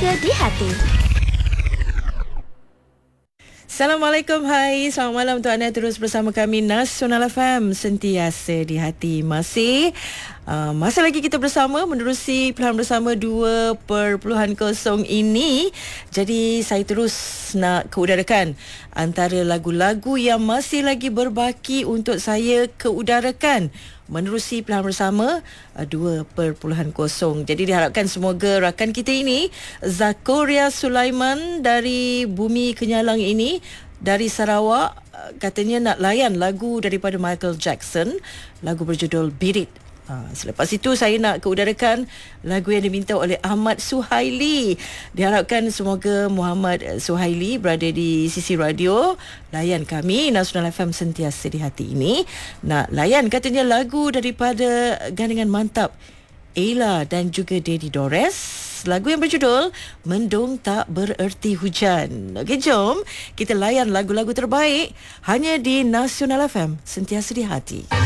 sentiasa di hati. Assalamualaikum, hai. Selamat malam untuk anda terus bersama kami Nasional FM sentiasa di hati. Masih lagi kita bersama menerusi pilihan bersama 2.0 ini. Jadi saya terus nak keudarakan antara lagu-lagu yang masih lagi berbaki untuk saya keudarakan menerusi pilihan bersama 2.0. Jadi diharapkan semoga rakan kita ini, Zakoria Sulaiman dari Bumi Kenyalang ini, dari Sarawak, katanya nak layan lagu daripada Michael Jackson, lagu berjudul Beat It. Selepas itu saya nak keudarakan lagu yang diminta oleh Ahmad Suhaili. Diharapkan semoga Muhammad Suhaili berada di sisi radio, layan kami Nasional FM sentiasa di hati ini. Nak layan katanya lagu daripada gandingan mantap Ella dan juga Daddy Dores, lagu yang berjudul Mendung Tak Bererti Hujan. Okey, jom kita layan lagu-lagu terbaik hanya di Nasional FM sentiasa di hati.